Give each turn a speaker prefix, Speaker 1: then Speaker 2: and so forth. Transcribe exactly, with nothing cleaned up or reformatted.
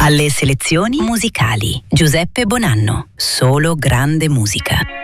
Speaker 1: Alle selezioni musicali Giuseppe Bonanno, solo grande musica.